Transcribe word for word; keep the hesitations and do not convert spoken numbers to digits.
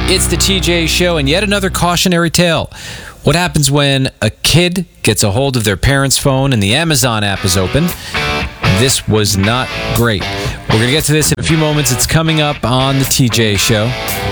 It's the T J Show, and yet another cautionary tale. What happens when a kid gets a hold of their parents' phone and the Amazon app is open? This was not great. We're going to get to this in a few moments. It's coming up on the T J Show.